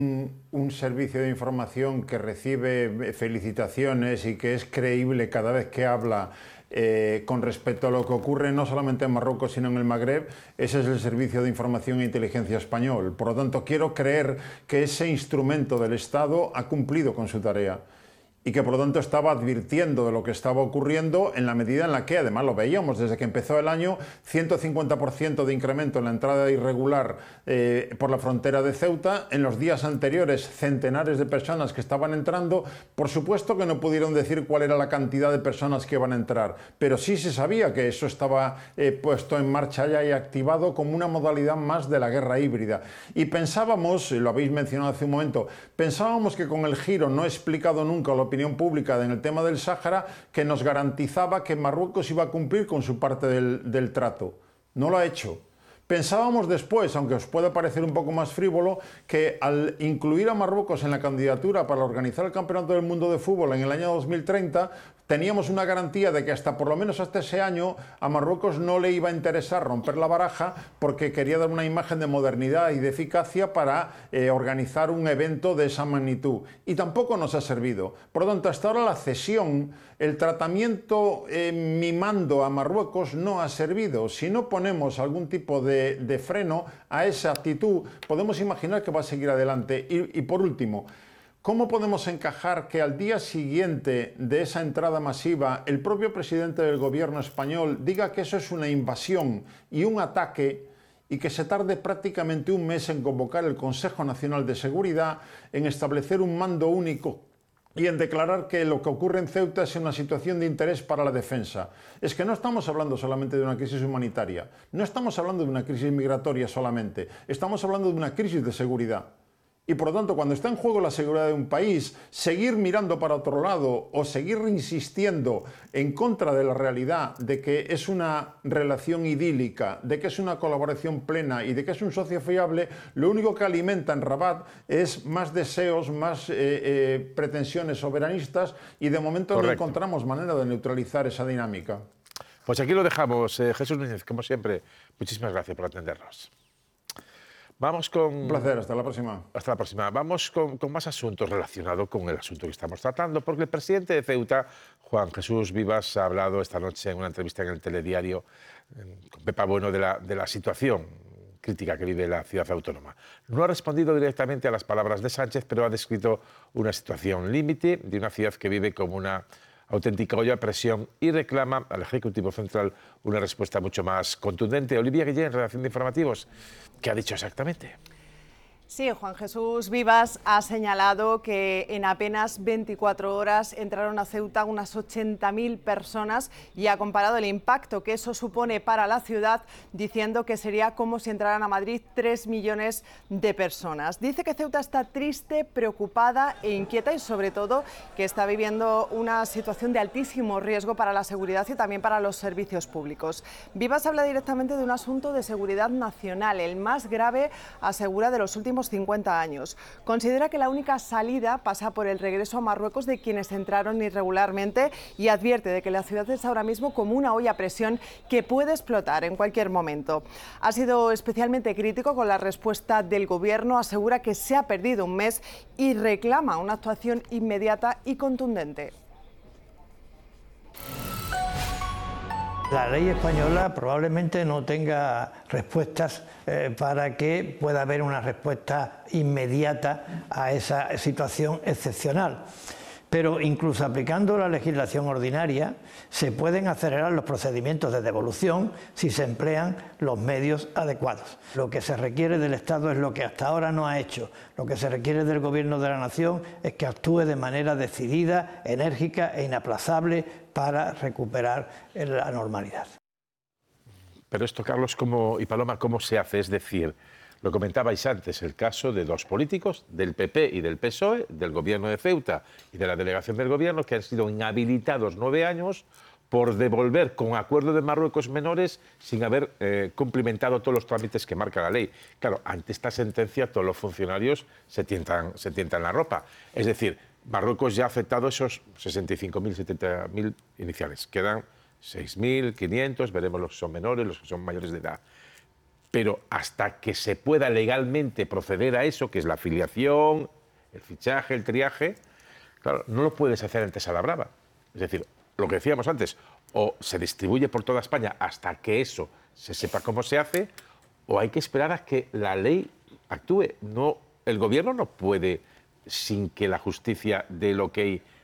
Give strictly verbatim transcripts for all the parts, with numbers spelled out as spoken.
un, un servicio de información que recibe felicitaciones y que es creíble cada vez que habla eh, con respecto a lo que ocurre no solamente en Marruecos sino en el Magreb, ese es el Servicio de Información e Inteligencia español. Por lo tanto, quiero creer que ese instrumento del Estado ha cumplido con su tarea y que por lo tanto estaba advirtiendo de lo que estaba ocurriendo en la medida en la que, además lo veíamos desde que empezó el año, ciento cincuenta por ciento de incremento en la entrada irregular eh, por la frontera de Ceuta. En los días anteriores, centenares de personas que estaban entrando. Por supuesto que no pudieron decir cuál era la cantidad de personas que iban a entrar, pero sí se sabía que eso estaba eh, puesto en marcha ya y activado como una modalidad más de la guerra híbrida. Y pensábamos, lo habéis mencionado hace un momento, pensábamos que con el giro no explicado nunca lo opinión pública en el tema del Sáhara, que nos garantizaba que Marruecos iba a cumplir con su parte del, del trato. No lo ha hecho. Pensábamos después, aunque os pueda parecer un poco más frívolo, que al incluir a Marruecos en la candidatura para organizar el Campeonato del Mundo de Fútbol en el año dos mil treinta, teníamos una garantía de que hasta por lo menos hasta ese año a Marruecos no le iba a interesar romper la baraja porque quería dar una imagen de modernidad y de eficacia para eh, organizar un evento de esa magnitud. Y tampoco nos ha servido. Por lo tanto, hasta ahora la cesión, el tratamiento eh, mimando a Marruecos no ha servido. Si no ponemos algún tipo de, de freno a esa actitud, podemos imaginar que va a seguir adelante. Y, y por último, ¿cómo podemos encajar que al día siguiente de esa entrada masiva el propio presidente del gobierno español diga que eso es una invasión y un ataque y que se tarde prácticamente un mes en convocar el Consejo Nacional de Seguridad, en establecer un mando único y en declarar que lo que ocurre en Ceuta es una situación de interés para la defensa? Es que no estamos hablando solamente de una crisis humanitaria, no estamos hablando de una crisis migratoria solamente, estamos hablando de una crisis de seguridad. Y por lo tanto, cuando está en juego la seguridad de un país, seguir mirando para otro lado o seguir insistiendo en contra de la realidad de que es una relación idílica, de que es una colaboración plena y de que es un socio fiable, lo único que alimenta en Rabat es más deseos, más eh, eh, pretensiones soberanistas, y de momento Correcto. No encontramos manera de neutralizar esa dinámica. Pues aquí lo dejamos. Eh, Jesús Núñez, como siempre, muchísimas gracias por atendernos. Vamos con... Un placer, hasta la próxima. Hasta la próxima. Vamos con, con más asuntos relacionados con el asunto que estamos tratando, porque el presidente de Ceuta, Juan Jesús Vivas, ha hablado esta noche en una entrevista en el telediario con Pepa Bueno de la, de la situación crítica que vive la ciudad autónoma. No ha respondido directamente a las palabras de Sánchez, pero ha descrito una situación límite de una ciudad que vive como una auténtica olla a presión y reclama al Ejecutivo Central una respuesta mucho más contundente. Olivia Guillén, en redacción de Informativos, ¿qué ha dicho exactamente? Sí, Juan Jesús Vivas ha señalado que en apenas veinticuatro horas entraron a Ceuta unas ochenta mil personas y ha comparado el impacto que eso supone para la ciudad, diciendo que sería como si entraran a Madrid tres millones de personas. Dice que Ceuta está triste, preocupada e inquieta y sobre todo que está viviendo una situación de altísimo riesgo para la seguridad y también para los servicios públicos. Vivas habla directamente de un asunto de seguridad nacional, el más grave, asegura, de los últimos cincuenta años. Considera que la única salida pasa por el regreso a Marruecos de quienes entraron irregularmente y advierte de que la ciudad es ahora mismo como una olla a presión que puede explotar en cualquier momento. Ha sido especialmente crítico con la respuesta del gobierno, asegura que se ha perdido un mes y reclama una actuación inmediata y contundente. La ley española probablemente no tenga respuestas eh, para que pueda haber una respuesta inmediata a esa situación excepcional. Pero incluso aplicando la legislación ordinaria se pueden acelerar los procedimientos de devolución si se emplean los medios adecuados. Lo que se requiere del Estado es lo que hasta ahora no ha hecho. Lo que se requiere del Gobierno de la Nación es que actúe de manera decidida, enérgica e inaplazable para recuperar la normalidad. Pero esto, Carlos, ¿cómo, y Paloma, ¿cómo se hace? Es decir, lo comentabais antes, el caso de dos políticos, del P P y del P S O E, del Gobierno de Ceuta y de la delegación del Gobierno, que han sido inhabilitados nueve años por devolver con acuerdo de Marruecos menores sin haber eh, cumplimentado todos los trámites que marca la ley. Claro, ante esta sentencia todos los funcionarios se tientan, se tientan la ropa. Es decir, Marruecos ya ha aceptado esos sesenta y cinco mil, setenta mil iniciales. Quedan seis mil quinientos, veremos los que son menores, los que son mayores de edad. pero hasta que se pueda legalmente proceder a eso, que es la afiliación, el fichaje, el triaje, claro, no lo puedes hacer antes a la brava. Es decir, lo que decíamos antes, o se distribuye por toda España hasta que eso se sepa cómo se hace, o hay que esperar a que la ley actúe. No, el gobierno no puede, sin que la justicia dé el ok,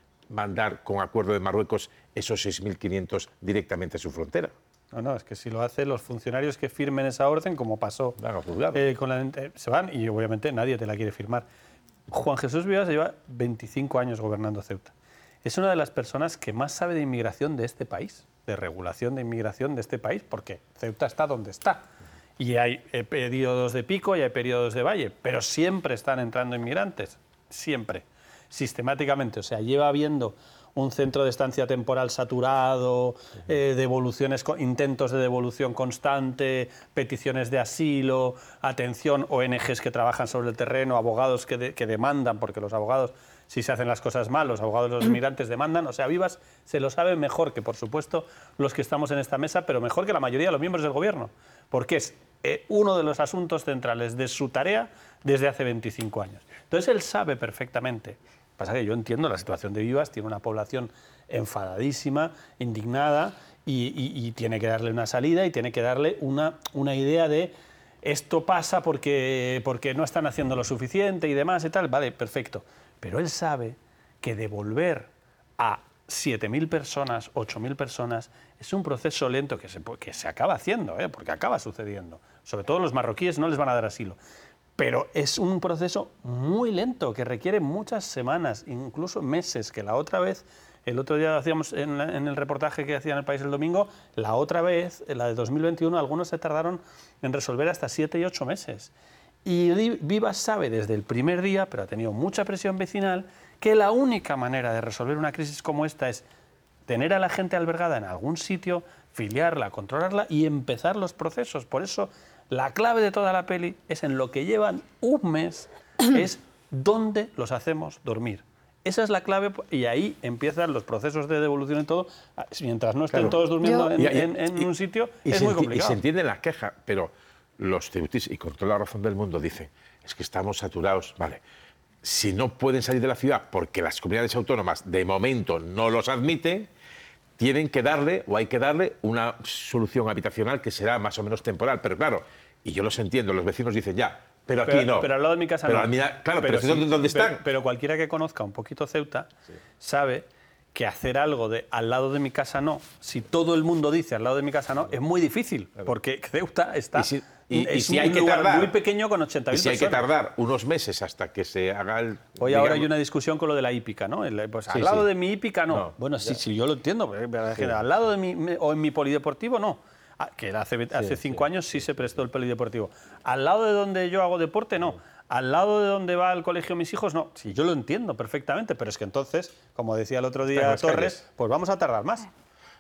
mandar con acuerdo de Marruecos esos seis mil quinientos directamente a su frontera. No, no, es que si lo hacen los funcionarios que firmen esa orden, como pasó, eh, con la, eh, se van y obviamente nadie te la quiere firmar. Juan Jesús Vivas lleva veinticinco años gobernando Ceuta. Es una de las personas que más sabe de inmigración de este país, de regulación de inmigración de este país, porque Ceuta está donde está. Y hay eh, periodos de pico y hay periodos de valle, pero siempre están entrando inmigrantes, siempre, sistemáticamente. O sea, lleva habiendo un centro de estancia temporal saturado, eh, devoluciones, intentos de devolución constante, peticiones de asilo, atención, O N Ges que trabajan sobre el terreno, abogados que, de, que demandan, porque los abogados, si se hacen las cosas mal, los abogados de los inmigrantes demandan. O sea, Vivas se lo sabe mejor que, por supuesto, los que estamos en esta mesa, pero mejor que la mayoría de los miembros del Gobierno, porque es eh, uno de los asuntos centrales de su tarea desde hace veinticinco años. Entonces, él sabe perfectamente. Pasa que yo entiendo la situación de Vivas, tiene una población enfadadísima, indignada, y, y, y tiene que darle una salida y tiene que darle una, una idea de esto pasa porque, porque no están haciendo lo suficiente y demás y tal. Vale, perfecto. Pero él sabe que devolver a siete mil personas, ocho mil personas, es un proceso lento que se, que se acaba haciendo, ¿eh? Porque acaba sucediendo. Sobre todo los marroquíes no les van a dar asilo. Pero es un proceso muy lento, que requiere muchas semanas, incluso meses, que la otra vez, el otro día hacíamos en, la, en el reportaje que hacía en El País el domingo, la otra vez, en la de dos mil veintiuno, algunos se tardaron en resolver hasta siete y ocho meses. Y Vivas sabe desde el primer día, pero ha tenido mucha presión vecinal, que la única manera de resolver una crisis como esta es tener a la gente albergada en algún sitio, filiarla, controlarla y empezar los procesos. Por eso, la clave de toda la peli es en lo que llevan un mes, es dónde los hacemos dormir. Esa es la clave y ahí empiezan los procesos de devolución y todo. Mientras no estén claro. todos durmiendo Yo, en, y, en, en y, un sitio, y es muy complicado. Y se entiende la queja, pero los ceutíes, y con toda la razón del mundo, dicen, es que estamos saturados, vale. Si no pueden salir de la ciudad porque las comunidades autónomas de momento no los admiten, tienen que darle, o hay que darle, una solución habitacional que será más o menos temporal. Pero claro, y yo los entiendo, los vecinos dicen ya, pero aquí pero, no. Pero al lado de mi casa pero no. Mi, claro, pero, pero sí, ¿dónde están? Pero, pero cualquiera que conozca un poquito Ceuta sí. sabe que hacer algo de al lado de mi casa no, si todo el mundo dice al lado de mi casa no, es muy difícil, claro. porque Ceuta está... Y si, y, es y si un hay que lugar tardar, muy pequeño con ochenta mil personas. Y si personas. hay que tardar unos meses hasta que se haga el... Hoy digamos, ahora hay una discusión con lo de la hípica, ¿no? El, pues, sí, al lado sí. de mi hípica no. no bueno, sí, sí, yo lo entiendo, pero sí. al lado de mi... o en mi polideportivo no. Que hace, hace sí, cinco sí. años sí se prestó el polideportivo. Al lado de donde yo hago deporte, no. Al lado de donde va al colegio mis hijos, no. Sí, yo lo entiendo perfectamente, pero es que entonces, como decía el otro día Torres, calles. pues vamos a tardar más.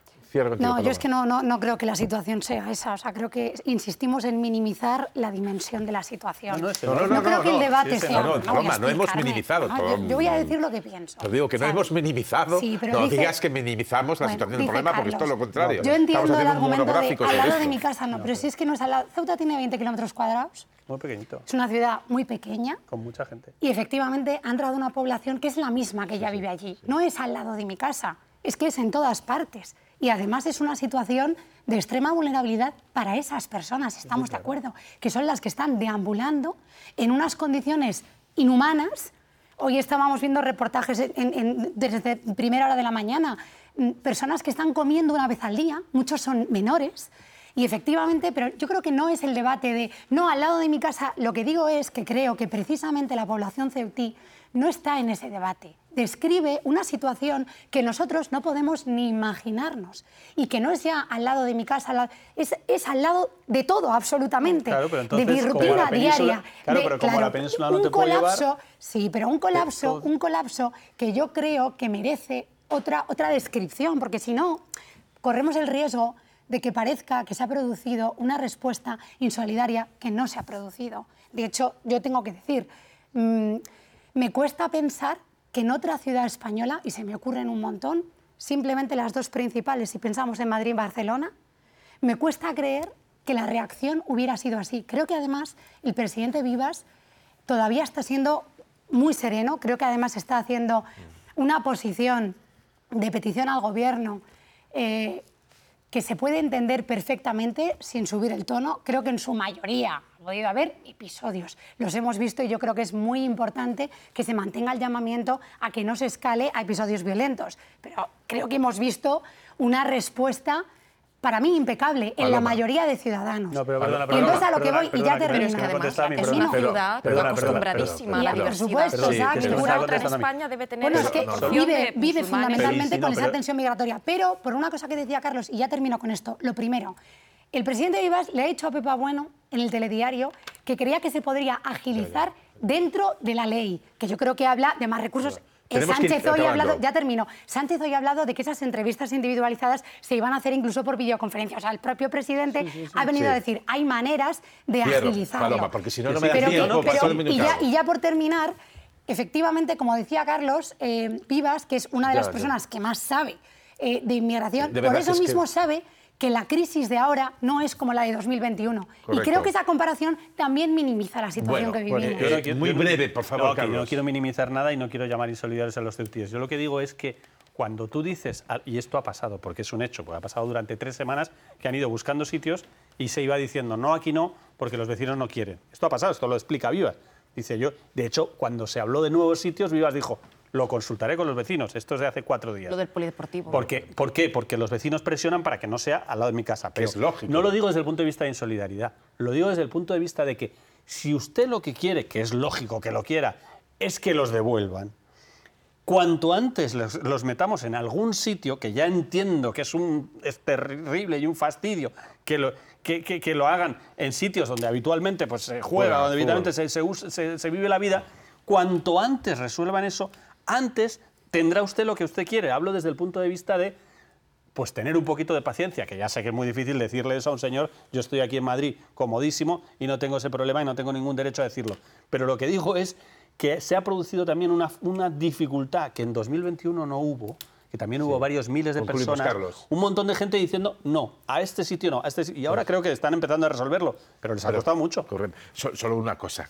No, yo es que no, no, no creo que la situación sea esa. O sea, creo que insistimos en minimizar la dimensión de la situación. No, no, no, no, no creo no, que el debate sí, sea... No, no, Paloma, no hemos minimizado. No, yo, yo voy a decir lo que pienso. Te digo que no ¿sabes? hemos minimizado. Sí, no dice, digas que minimizamos la bueno, situación del problema, Carlos, porque es todo lo contrario. Yo entiendo el argumento de al lado de mi casa no, pero si es que no es al lado... Ceuta tiene veinte kilómetros cuadrados. Muy pequeñito. Es una ciudad muy pequeña. Con mucha gente. Y efectivamente ha entrado una población que es la misma que ya vive allí. No es al lado de mi casa, es que es en todas partes. Y además es una situación de extrema vulnerabilidad para esas personas, estamos de acuerdo, que son las que están deambulando en unas condiciones inhumanas. Hoy estábamos viendo reportajes en, en, desde primera hora de la mañana, personas que están comiendo una vez al día, muchos son menores, y efectivamente, pero yo creo que no es el debate de, no, al lado de mi casa, lo que digo es que creo que precisamente la población ceutí no está en ese debate. Describe una situación que nosotros no podemos ni imaginarnos y que no es ya al lado de mi casa, es, es al lado de todo, absolutamente, claro, pero entonces, de mi rutina diaria. Claro, de, pero como claro, la península no un te puede colapso, llevar... Sí, pero un colapso, un colapso que yo creo que merece otra, otra descripción, porque si no, corremos el riesgo de que parezca que se ha producido una respuesta insolidaria que no se ha producido. De hecho, yo tengo que decir, mmm, me cuesta pensar que en otra ciudad española, y se me ocurren un montón, simplemente las dos principales, si pensamos en Madrid y Barcelona, me cuesta creer que la reacción hubiera sido así. Creo que además el presidente Vivas todavía está siendo muy sereno, creo que además está haciendo una posición de petición al gobierno eh, que se puede entender perfectamente sin subir el tono. Creo que en su mayoría ha podido haber episodios, los hemos visto, y yo creo que es muy importante que se mantenga el llamamiento a que no se escale a episodios violentos. Pero creo que hemos visto una respuesta, para mí, impecable, en la mayoría de ciudadanos. No, pero perdona, y entonces a lo que perdona, voy, y perdona, ya termino. Es que además es una ciudad acostumbradísima a la Por diversidad. supuesto, Sí, exacto. ninguna otra en España debe tener Bueno, es que esa vive, de vive musulmanes. fundamentalmente Sí, sí, no, con esa pero- tensión migratoria. Pero, por una cosa que decía Carlos, y ya termino con esto, lo primero, el presidente Vivas le ha dicho a Pepa Bueno en el telediario que creía que se podría agilizar dentro de la ley, que yo creo que habla de más recursos. Eh, Tenemos que ir Sánchez hoy ha acabando. hablado, ya termino, Sánchez hoy ha hablado de que esas entrevistas individualizadas se iban a hacer incluso por videoconferencia. O sea, el propio presidente ha venido Sí. a decir, hay maneras de Cierro, agilizarlo. Paloma, porque si no, no me da Pero tiempo que- para todo el pero- y, ya, minutado. y ya por terminar, efectivamente, como decía Carlos, eh, Vivas, que es una de Ya, las ya. personas que más sabe eh, de inmigración, De por verdad, eso es que- mismo sabe que la crisis de ahora no es como la de dos mil veintiuno. Y Correcto. creo que esa comparación también minimiza la situación Bueno, que bueno, vivimos. yo no quiero- muy yo no- breve, por favor, no, que yo Carlos. no quiero minimizar nada y no quiero llamar insolidarios a los ceutíes. Yo lo que digo es que cuando tú dices, y esto ha pasado, porque es un hecho, porque ha pasado durante tres semanas que han ido buscando sitios y se iba diciendo, no, aquí no, porque los vecinos no quieren. Esto ha pasado, esto lo explica Vivas. Dice yo, de hecho, cuando se habló de nuevos sitios, Vivas dijo, lo consultaré con los vecinos. Esto es de hace cuatro días. Lo del polideportivo. ¿Por qué? ¿Por qué? Porque los vecinos presionan para que no sea al lado de mi casa. Pero es lógico. No lo digo desde el punto de vista de insolidaridad. Lo digo desde el punto de vista de que si usted lo que quiere, que es lógico que lo quiera, es que los devuelvan, cuanto antes los, los metamos en algún sitio, que ya entiendo que es, un, es terrible y un fastidio que lo, que, que- que lo hagan en sitios donde habitualmente pues, se juega, Juega, donde habitualmente fútbol. se, se us- se- se vive la vida, cuanto antes resuelvan eso, antes tendrá usted lo que usted quiere. Hablo desde el punto de vista de pues tener un poquito de paciencia, que ya sé que es muy difícil decirle eso a un señor, yo estoy aquí en Madrid comodísimo y no tengo ese problema y no tengo ningún derecho a decirlo. Pero lo que digo es que se ha producido también una, una dificultad que en dos mil veintiuno no hubo, que también hubo varios miles de Concluimos, personas, Carlos. un montón de gente diciendo no, a este sitio no, a este sitio. Y ahora creo que están empezando a resolverlo, pero les ha Pero- costado mucho. Correcto. So- solo una cosa.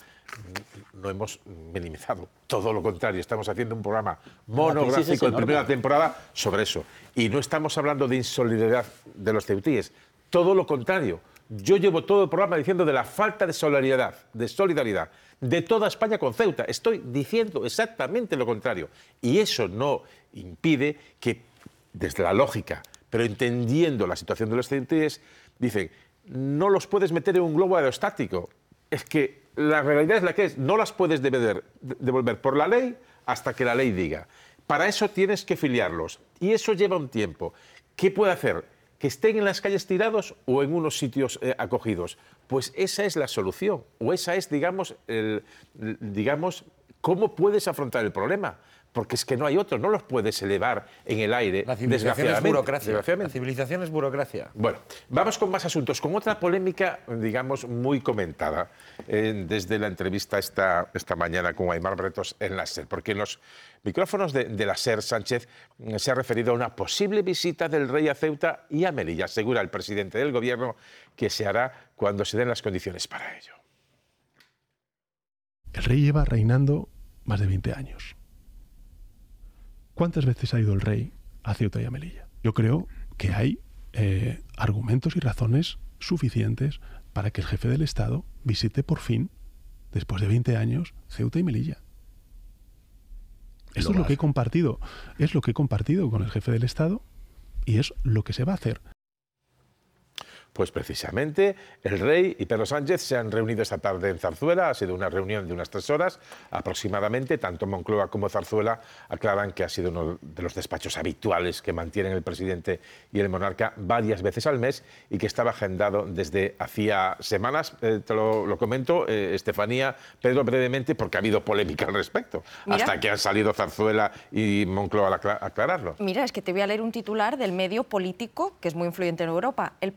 No hemos minimizado, todo lo contrario. Estamos haciendo un programa monográfico es de enorme. primera temporada sobre eso. Y no estamos hablando de insolidaridad de los ceutíes. Todo lo contrario. Yo llevo todo el programa diciendo de la falta de solidaridad, de solidaridad de toda España con Ceuta. Estoy diciendo exactamente lo contrario. Y eso no impide que, desde la lógica, pero entendiendo la situación de los ceutíes, dicen, no los puedes meter en un globo aerostático. Es que la realidad es la que es. No las puedes devolver, devolver por la ley hasta que la ley diga. Para eso tienes que filiarlos. Y eso lleva un tiempo. ¿Qué puede hacer? ¿Que estén en las calles tirados o en unos sitios eh, acogidos? Pues esa es la solución. O esa es, digamos, el, digamos, cómo puedes afrontar el problema. Porque es que no hay otro, no los puedes elevar en el aire. La civilización es desgraciadamente, burocracia. La desgraciadamente. civilización es burocracia. Bueno, vamos con más asuntos, con otra polémica, digamos, muy comentada eh, desde la entrevista esta, esta mañana con Aimar Bretos en la SER, porque en los micrófonos de, de la SER, Sánchez eh, se ha referido a una posible visita del rey a Ceuta y a Melilla. Asegura el presidente del Gobierno que se hará cuando se den las condiciones para ello. El rey lleva reinando más de veinte años. ¿Cuántas veces ha ido el rey a Ceuta y a Melilla? Yo creo que hay eh, argumentos y razones suficientes para que el jefe del Estado visite por fin, después de veinte años, Ceuta y Melilla. Esto es lo que he compartido, es lo que he compartido con el jefe del Estado y es lo que se va a hacer. Pues precisamente el rey y Pedro Sánchez se han reunido esta tarde en Zarzuela. Ha sido una reunión de unas tres horas aproximadamente. Tanto Moncloa como Zarzuela aclaran que ha sido uno de los despachos habituales que mantienen el presidente y el monarca varias veces al mes y que estaba agendado desde hacía semanas. Eh, te lo, lo comento, eh, Estefanía, Pedro, brevemente, porque ha habido polémica al respecto. Mira. Hasta que han salido Zarzuela y Moncloa a acla- aclararlo. Mira, es que te voy a leer un titular del medio político que es muy influyente en Europa. El primer ministro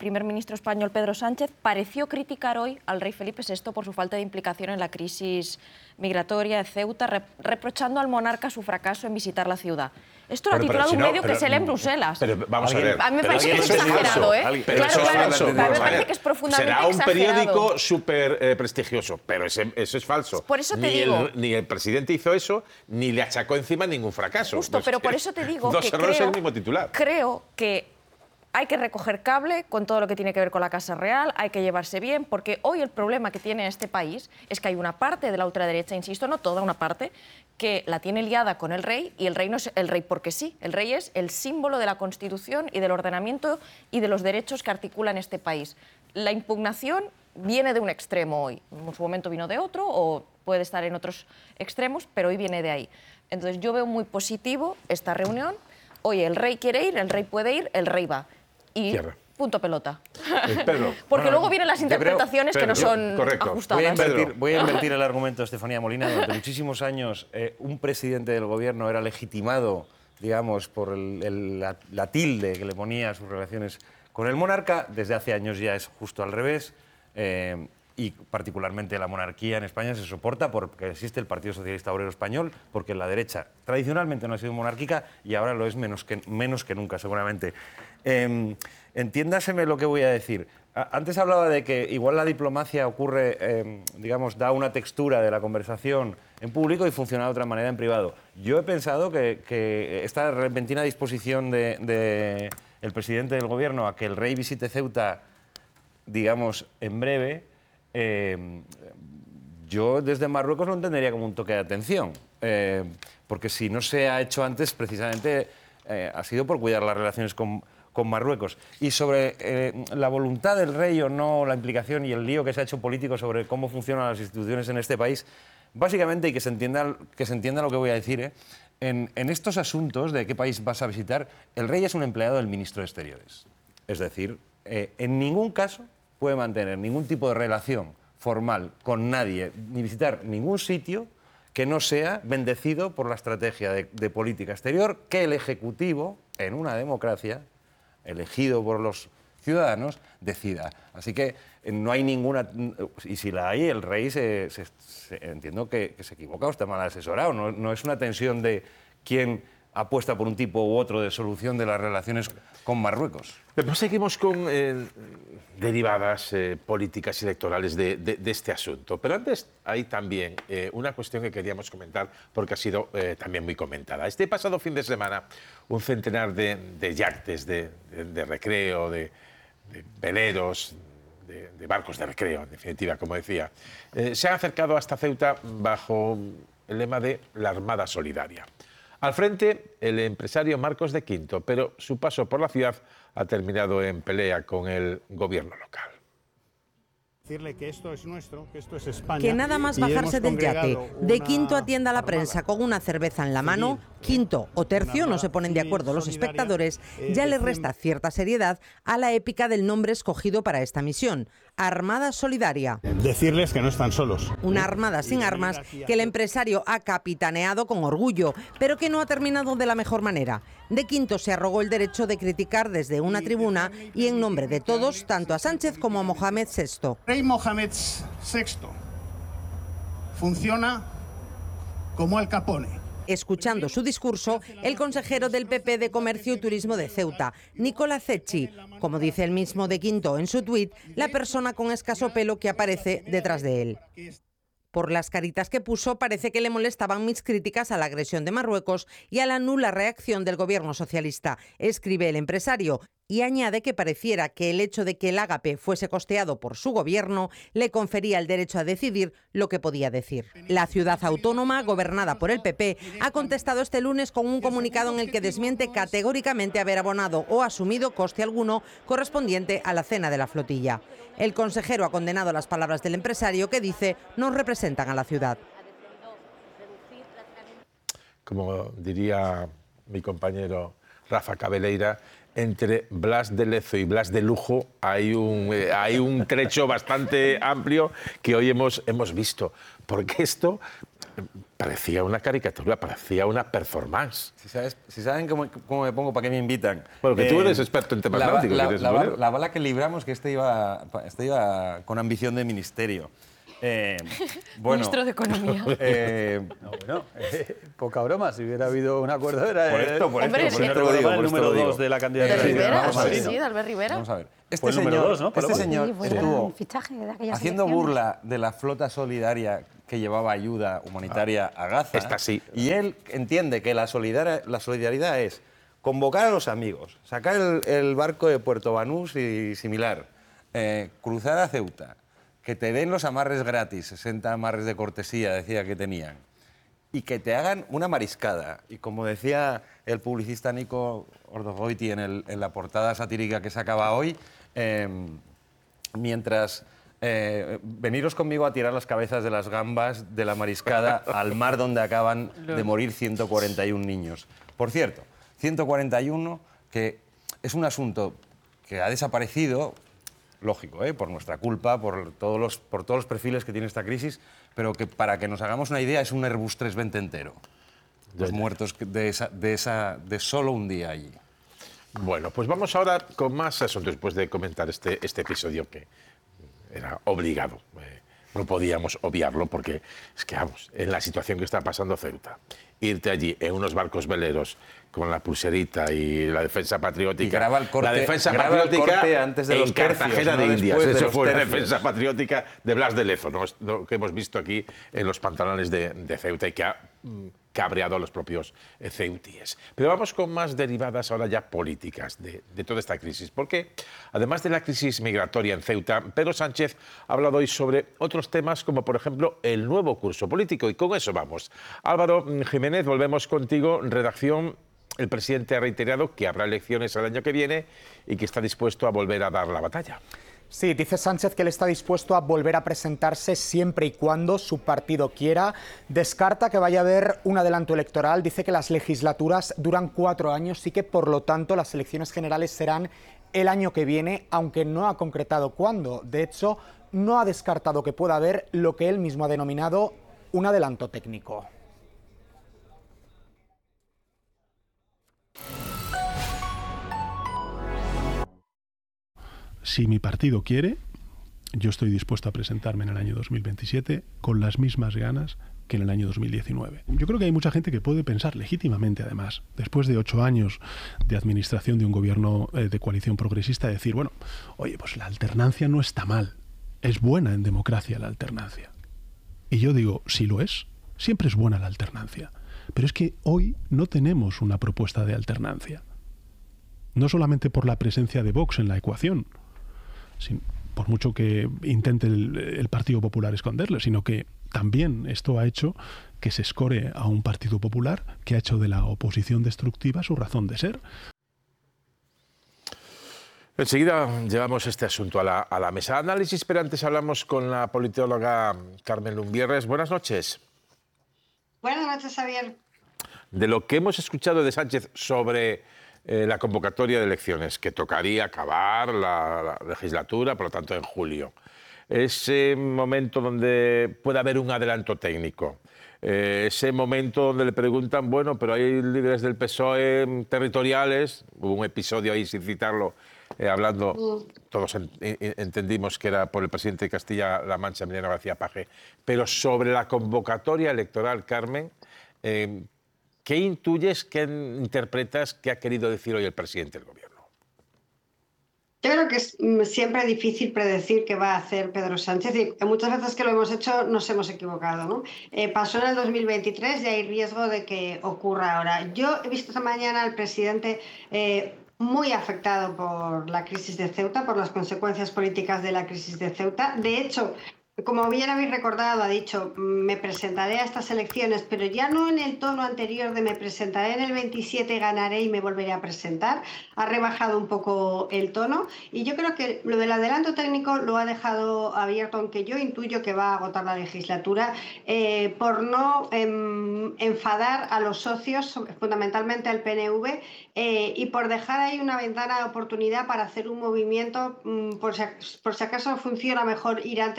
ministro español Pedro Sánchez pareció criticar hoy al rey Felipe sexto por su falta de implicación en la crisis migratoria de Ceuta, rep reprochando al monarca su fracaso en visitar la ciudad. Esto lo ha titulado si no, un medio pero, que se lee en Bruselas. Pero vamos a ver. A mí me parece que es eso exagerado, es ¿eh? Pero claro, eso es claro, falso. a mí me parece que es profundamente Será un exagerado. periódico súper eh, prestigioso, pero ese, eso es falso. Por eso te ni digo. El, ni el presidente hizo eso, ni le achacó encima ningún fracaso. Justo, pues, pero por eso te digo dos que errores creo, en el mismo titular. creo que hay que recoger cable con todo lo que tiene que ver con la Casa Real, hay que llevarse bien, porque hoy el problema que tiene este país es que hay una parte de la ultraderecha, insisto, no toda, una parte, que la tiene liada con el rey, y el rey no es el rey porque sí, el rey es el símbolo de la Constitución y del ordenamiento y de los derechos que articulan este país. La impugnación viene de un extremo hoy, en su momento vino de otro, o puede estar en otros extremos, pero hoy viene de ahí. Entonces yo veo muy positivo esta reunión. Oye, el rey quiere ir, el rey puede ir, el rey va. Y Tierra. punto pelota. Eh, Pedro. Porque Bueno, luego vienen las interpretaciones creo, que no Pedro, son correcto. ajustadas. Voy a, invertir, voy a invertir el argumento de Estefanía Molina. Durante muchísimos años eh, un presidente del gobierno era legitimado, digamos, por el, el, la, la tilde que le ponía a sus relaciones con el monarca. Desde hace años ya es justo al revés. Eh, y particularmente la monarquía en España se soporta porque existe el Partido Socialista Obrero Español, porque la derecha tradicionalmente no ha sido monárquica y ahora lo es menos que, menos que nunca, seguramente. Eh, entiéndaseme lo que voy a decir. Antes hablaba de que igual la diplomacia ocurre, eh, digamos, da una textura de la conversación en público y funciona de otra manera en privado. Yo he pensado que, que esta repentina disposición del de, de el presidente del gobierno a que el rey visite Ceuta, digamos, en breve, Eh, yo desde Marruecos lo entendería como un toque de atención, eh, porque si no se ha hecho antes, precisamente eh, ha sido por cuidar las relaciones con, con Marruecos. Y sobre eh, la voluntad del rey o no, la implicación y el lío que se ha hecho político sobre cómo funcionan las instituciones en este país, básicamente, y que se entienda, que se entienda lo que voy a decir, ¿eh? en, en estos asuntos de qué país vas a visitar, el rey es un empleado del ministro de Exteriores. Es decir, eh, en ningún caso puede mantener ningún tipo de relación formal con nadie, ni visitar ningún sitio que no sea bendecido por la estrategia de, de política exterior que el Ejecutivo, en una democracia, elegido por los ciudadanos, decida. Así que eh, no hay ninguna... Y si la hay, el rey se, se, se, entiendo que, que se equivoca o está mal asesorado. No, no es una tensión de quién apuesta por un tipo u otro de solución de las relaciones con Marruecos. Pero seguimos con eh, derivadas eh, políticas y electorales de, de, de este asunto. Pero antes hay también eh, una cuestión que queríamos comentar porque ha sido eh, también muy comentada. Este pasado fin de semana, un centenar de, de yates de, de, de recreo, de, de veleros, de, de barcos de recreo, en definitiva, como decía, eh, se han acercado hasta Ceuta bajo el lema de la Armada Solidaria. Al frente, el empresario Marcos de Quinto, pero su paso por la ciudad ha terminado en pelea con el gobierno local. Decirle que esto es nuestro, que esto es España. Que nada más bajarse del yate, de Quinto atienda a la prensa con una cerveza en la mano, Quinto o Tercio, no se ponen de acuerdo los espectadores, ya le resta cierta seriedad a la épica del nombre escogido para esta misión, Armada Solidaria. Decirles que no están solos. Una armada sin armas que el empresario ha capitaneado con orgullo, pero que no ha terminado de la mejor manera. De Quinto se arrogó el derecho de criticar desde una tribuna y en nombre de todos, tanto a Sánchez como a Mohamed sexto. Rey Mohamed sexto funciona como Al Capone. Escuchando su discurso, el consejero del P P de Comercio y Turismo de Ceuta, Nicola Cecchi, como dice el mismo de Quinto en su tuit, la persona con escaso pelo que aparece detrás de él. Por las caritas que puso, parece que le molestaban mis críticas a la agresión de Marruecos y a la nula reacción del gobierno socialista, escribe el empresario, y añade que pareciera que el hecho de que el ágape fuese costeado por su gobierno le confería el derecho a decidir lo que podía decir. La ciudad autónoma, gobernada por el P P, ha contestado este lunes con un comunicado en el que desmiente categóricamente haber abonado o asumido coste alguno correspondiente a la cena de la flotilla. El consejero ha condenado las palabras del empresario que dice no representan a la ciudad. Como diría mi compañero Rafa Cabeleira, entre Blas de Lezo y Blas de Lujo hay un, eh, hay un trecho bastante amplio que hoy hemos, hemos visto. Porque esto, parecía una caricatura, parecía una performance. Si, sabes, si saben cómo, cómo me pongo, ¿para qué me invitan? Bueno, que eh, tú eres experto en temas la, náuticos. La, eres la, bolero. la bala que libramos, que este iba, este iba con ambición de ministerio. Eh, bueno, Ministro de Economía. Eh, no, bueno, eh, poca broma, si hubiera habido un acuerdo era... Por esto, por Hombre, esto, por sí. esto lo digo, el por esto número lo digo. dos de la candidatura ¿De de Rivera? Vamos a ver. Sí, de Albert Rivera. Vamos a ver. Este Fue el número señor, dos, ¿no? este Pero señor Sí, fue estuvo el fichaje de aquellas haciendo elecciones. burla de la flota solidaria que llevaba ayuda humanitaria a Gaza. Esta sí. Y él entiende que la solidaridad, la solidaridad es convocar a los amigos, sacar el, el barco de Puerto Banús y similar, eh, cruzar a Ceuta, que te den los amarres gratis, sesenta amarres de cortesía, decía que tenían, y que te hagan una mariscada. Y como decía el publicista Nico Ordogoiti en, el, en la portada satírica que sacaba hoy, eh, mientras... Eh, veniros conmigo a tirar las cabezas de las gambas de la mariscada al mar donde acaban de morir ciento cuarenta y uno niños. Por cierto, ciento cuarenta y uno, que es un asunto que ha desaparecido, lógico, ¿eh? por nuestra culpa, por todos, los, por todos los perfiles que tiene esta crisis, pero que para que nos hagamos una idea es un Airbus trescientos veinte entero. Los muertos de, esa, de, esa, de solo un día allí. Bueno, pues vamos ahora con más asuntos después de comentar este, este episodio que era obligado. Eh, no podíamos obviarlo porque es que, vamos, en la situación que está pasando Ceuta, irte allí en unos barcos veleros con la pulserita y la defensa patriótica. Y graba el corte, la defensa graba el patriótica corte antes de en los tercios, Cartagena no de Indias. después de Eso los fue la tercios. defensa patriótica de Blas de Lezo, ¿no? Lo que hemos visto aquí en los pantalones de, de Ceuta y que ha mm, cabreado a los propios eh, ceutíes. Pero vamos con más derivadas ahora ya políticas de, de toda esta crisis, porque además de la crisis migratoria en Ceuta, Pedro Sánchez ha hablado hoy sobre otros temas como por ejemplo el nuevo curso político y con eso vamos. Álvaro Jiménez, volvemos contigo, redacción. El presidente ha reiterado que habrá elecciones el año que viene y que está dispuesto a volver a dar la batalla. Sí, dice Sánchez que él está dispuesto a volver a presentarse siempre y cuando su partido quiera. Descarta que vaya a haber un adelanto electoral. Dice que las legislaturas duran cuatro años y que, por lo tanto, las elecciones generales serán el año que viene, aunque no ha concretado cuándo. De hecho, no ha descartado que pueda haber lo que él mismo ha denominado un adelanto técnico. Si mi partido quiere, yo estoy dispuesto a presentarme en el año dos mil veintisiete con las mismas ganas que en el año dos mil diecinueve. Yo creo que hay mucha gente que puede pensar legítimamente, además, después de ocho años de administración de un gobierno eh, de coalición progresista, decir, bueno, oye, pues la alternancia no está mal, es buena en democracia la alternancia. Y yo digo, si lo es, siempre es buena la alternancia. Pero es que hoy no tenemos una propuesta de alternancia. No solamente por la presencia de Vox en la ecuación, sin, por mucho que intente el, el Partido Popular esconderle, sino que también esto ha hecho que se escore a un Partido Popular que ha hecho de la oposición destructiva su razón de ser. Enseguida llevamos este asunto a la, a la mesa de análisis, pero antes hablamos con la politóloga Carmen Lumbierres. Buenas noches. Buenas noches, Javier. De lo que hemos escuchado de Sánchez sobre eh, la convocatoria de elecciones, que tocaría acabar la, la legislatura, por lo tanto, en julio. Ese momento donde puede haber un adelanto técnico. Eh, ese momento donde le preguntan, bueno, pero hay líderes del P S O E territoriales, hubo un episodio ahí sin citarlo, eh, hablando, mm. todos en, en, entendimos que era por el presidente de Castilla-La Mancha, Emiliano García Paje, pero sobre la convocatoria electoral, Carmen, eh, ¿qué intuyes, qué interpretas que ha querido decir hoy el presidente del Gobierno? Yo creo que es siempre difícil predecir qué va a hacer Pedro Sánchez y muchas veces que lo hemos hecho nos hemos equivocado, ¿no? Eh, pasó en el dos mil veintitrés y hay riesgo de que ocurra ahora. Yo he visto esta mañana al presidente eh, muy afectado por la crisis de Ceuta, por las consecuencias políticas de la crisis de Ceuta. De hecho, como bien habéis recordado, ha dicho, me presentaré a estas elecciones, pero ya no en el tono anterior de me presentaré en el veintisiete, ganaré y me volveré a presentar. Ha rebajado un poco el tono y yo creo que lo del adelanto técnico lo ha dejado abierto, aunque yo intuyo que va a agotar la legislatura, eh, por no eh, enfadar a los socios, fundamentalmente al P N V, eh, y por dejar ahí una ventana de oportunidad para hacer un movimiento, mm, por, si, por si acaso funciona mejor ir antes de las municipales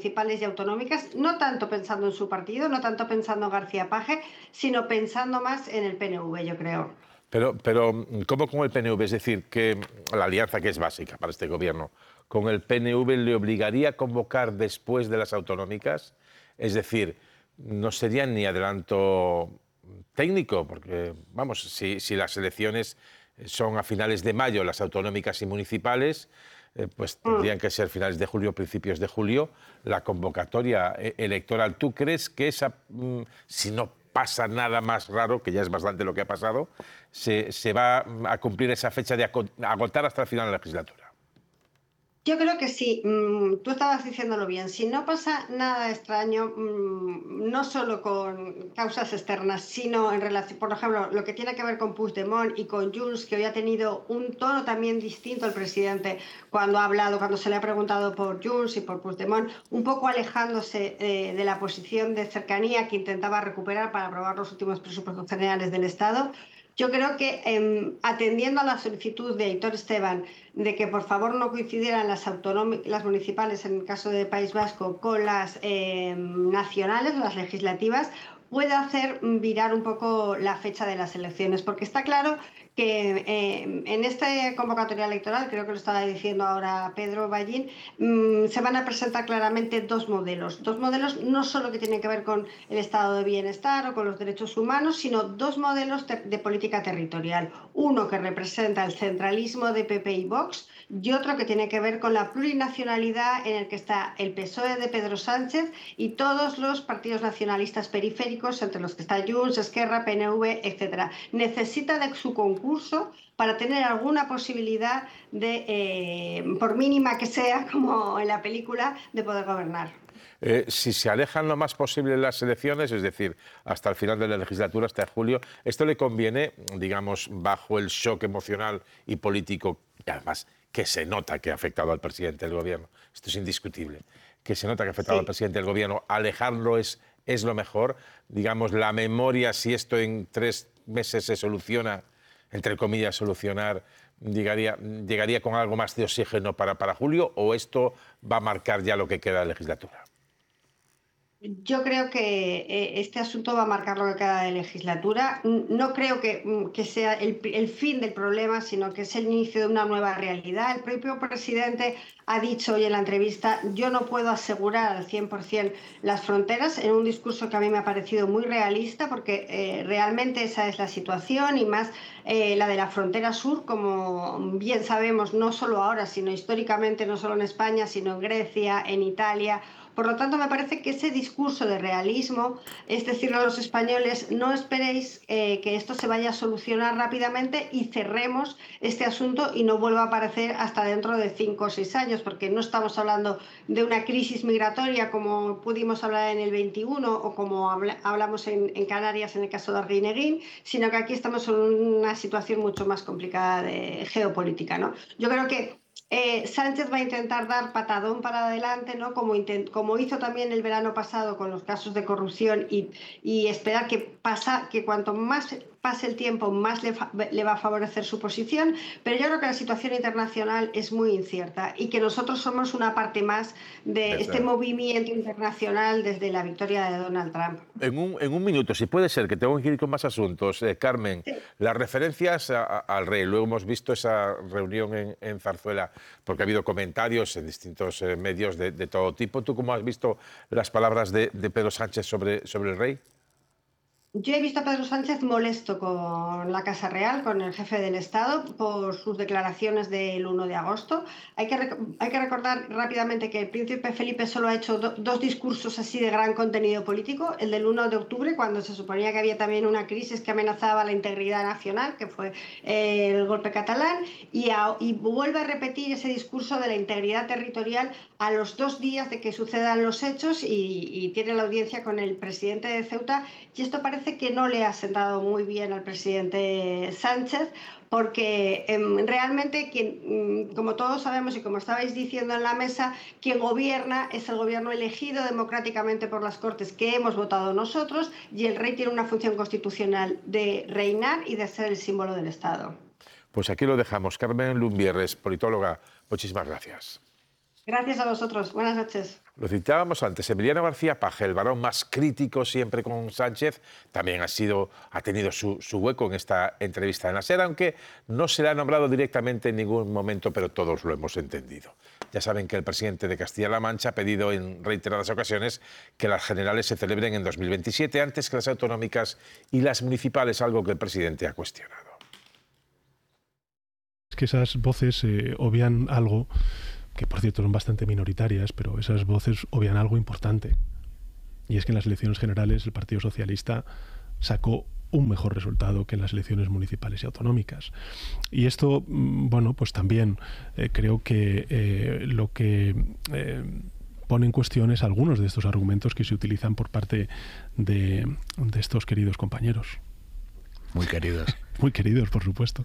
municipales y autonómicas, no tanto pensando en su partido, no tanto pensando en García Paje, sino pensando más en el P N V, yo creo. Pero, pero ¿cómo con el P N V? Es decir, que la alianza que es básica para este gobierno, ¿con el P N V le obligaría a convocar después de las autonómicas? Es decir, no sería ni adelanto técnico, porque, vamos, si, si las elecciones son a finales de mayo, las autonómicas y municipales, eh, pues tendrían que ser finales de julio, principios de julio, la convocatoria electoral. ¿Tú crees que esa, mmm, si no pasa nada más raro, que ya es bastante lo que ha pasado, se, se va a cumplir esa fecha de agotar hasta el final de la legislatura? Yo creo que sí, mm, tú estabas diciéndolo bien, si no pasa nada extraño, mmm, no solo con causas externas, sino en relación, por ejemplo, lo que tiene que ver con Puigdemont y con Junts, que hoy ha tenido un tono también distinto el presidente cuando ha hablado, cuando se le ha preguntado por Junts y por Puigdemont, un poco alejándose eh, de la posición de cercanía que intentaba recuperar para aprobar los últimos presupuestos generales del Estado. Yo creo que eh, atendiendo a la solicitud de Aitor Esteban de que por favor no coincidieran las, las municipales, en el caso del País Vasco, con las eh, nacionales, las legislativas, puede hacer virar un poco la fecha de las elecciones, porque está claro que eh, en esta convocatoria electoral, creo que lo estaba diciendo ahora Pedro Ballín, mmm, se van a presentar claramente dos modelos. Dos modelos no solo que tienen que ver con el estado de bienestar o con los derechos humanos, sino dos modelos de política territorial. Uno que representa el centralismo de P P y Vox y otro que tiene que ver con la plurinacionalidad en el que está el P S O E de Pedro Sánchez y todos los partidos nacionalistas periféricos, entre los que está Junts, Esquerra, P N V, etcétera. Necesita de su concurso para tener alguna posibilidad de, eh, por mínima que sea, como en la película, de poder gobernar. Eh, si se alejan lo más posible las elecciones, es decir, hasta el final de la legislatura, hasta julio, ¿esto le conviene, digamos, bajo el shock emocional y político, y además que se nota que ha afectado al presidente del gobierno? Esto es indiscutible. Que se nota que ha afectado sí. al presidente del gobierno. Alejarlo es, es lo mejor. Digamos, la memoria, si esto en tres meses se soluciona, entre comillas, solucionar, llegaría, llegaría con algo más de oxígeno para, para julio, o esto va a marcar ya lo que queda de legislatura? Yo creo que este asunto va a marcar lo que queda de legislatura. No creo que, que sea el, el fin del problema, sino que es el inicio de una nueva realidad. El propio presidente ha dicho hoy en la entrevista: yo no puedo asegurar al cien por cien las fronteras, en un discurso que a mí me ha parecido muy realista, porque eh, realmente esa es la situación, y más eh, la de la frontera sur, como bien sabemos, no solo ahora, sino históricamente, no solo en España, sino en Grecia, en Italia. Por lo tanto, me parece que ese discurso de realismo, es decirle a los españoles: no esperéis eh, que esto se vaya a solucionar rápidamente y cerremos este asunto y no vuelva a aparecer hasta dentro de cinco o seis años, porque no estamos hablando de una crisis migratoria como pudimos hablar en el veintiuno o como habla, hablamos en, en Canarias en el caso de Arguineguín, sino que aquí estamos en una situación mucho más complicada de geopolítica, ¿no? Yo creo que Eh, Sánchez va a intentar dar patadón para adelante, ¿no? Como, intent, como hizo también el verano pasado con los casos de corrupción, y, y esperar que, pasa, que cuanto más pase el tiempo, más le, le va a favorecer su posición. Pero yo creo que la situación internacional es muy incierta y que nosotros somos una parte más de Desde este movimiento internacional desde la victoria de Donald Trump. En un, en un minuto, si puede ser, que tengo que ir con más asuntos. Eh, Carmen, sí. Las referencias a, a, al rey. Luego hemos visto esa reunión en, en Zarzuela, porque ha habido comentarios en distintos eh, medios de, de todo tipo. ¿Tú cómo has visto las palabras de, de Pedro Sánchez sobre, sobre el rey? Yo he visto a Pedro Sánchez molesto con la Casa Real, con el jefe del Estado, por sus declaraciones del uno de agosto. Hay que, hay que recordar rápidamente que el príncipe Felipe solo ha hecho do, dos discursos así de gran contenido político. El del uno de octubre, cuando se suponía que había también una crisis que amenazaba la integridad nacional, que fue eh, el golpe catalán, y, a, y vuelve a repetir ese discurso de la integridad territorial a los dos días de que sucedan los hechos, y, y tiene la audiencia con el presidente de Ceuta, y esto parece que no le ha sentado muy bien al presidente Sánchez, porque eh, realmente, quien, como todos sabemos y como estabais diciendo en la mesa, quien gobierna es el gobierno elegido democráticamente por las Cortes, que hemos votado nosotros, y el rey tiene una función constitucional de reinar y de ser el símbolo del Estado. Pues aquí lo dejamos. Carmen Lumbierres, politóloga, muchísimas gracias. Gracias a vosotros. Buenas noches. Lo citábamos antes, Emiliano García Paje, el varón más crítico siempre con Sánchez, también ha, sido, ha tenido su, su hueco en esta entrevista en la SER, aunque no se le ha nombrado directamente en ningún momento, pero todos lo hemos entendido. Ya saben que el presidente de Castilla-La Mancha ha pedido en reiteradas ocasiones que las generales se celebren en dos mil veintisiete, antes que las autonómicas y las municipales, algo que el presidente ha cuestionado. Es que esas voces eh, obvian algo que por cierto son bastante minoritarias, pero esas voces obvian algo importante. Y es que en las elecciones generales el Partido Socialista sacó un mejor resultado que en las elecciones municipales y autonómicas. Y esto, bueno, pues también eh, creo que eh, lo que eh, pone en cuestión es algunos de estos argumentos que se utilizan por parte de, de estos queridos compañeros. Muy queridos. Muy queridos, por supuesto.